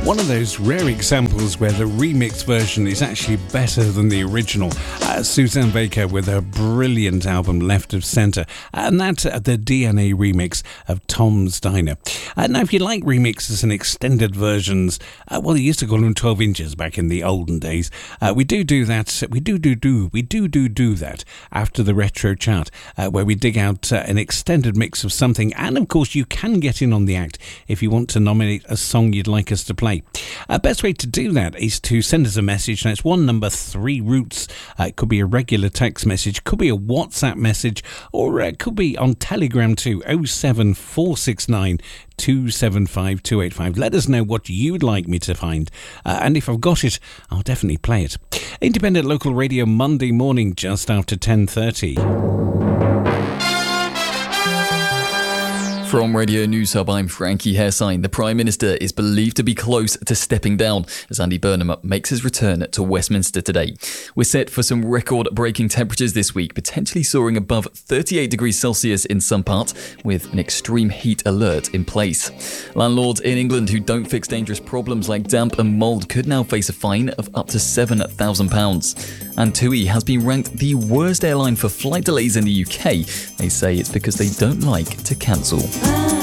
One of those rare examples where the remix version is actually better than the original. Suzanne Baker with her brilliant album Left of Centre, and that's the DNA remix of Tom's Diner. Now, if you like remixes and extended versions, well, they used to call them 12 inches back in the olden days. We do that. We do that after the retro chart, where we dig out an extended mix of something, and of course you can get in on the act if you want to nominate a song you'd like us to play. Best way to do that is to send us a message. Now, it's one number, 3 routes. It could be a regular text message, could be a WhatsApp message, or it could be on Telegram too. 07469 275 285. Let us know what you'd like me to find, and if I've got it, I'll definitely play it. Independent Local Radio, Monday morning just after 10:30. From Radio News Hub, I'm Frankie Hairsign. The Prime Minister is believed to be close to stepping down as Andy Burnham makes his return to Westminster today. We're set for some record-breaking temperatures this week, potentially soaring above 38 degrees Celsius in some parts, with an extreme heat alert in place. Landlords in England who don't fix dangerous problems like damp and mould could now face a fine of up to £7,000. And TUI has been ranked the worst airline for flight delays in the UK. They say it's because they don't like to cancel.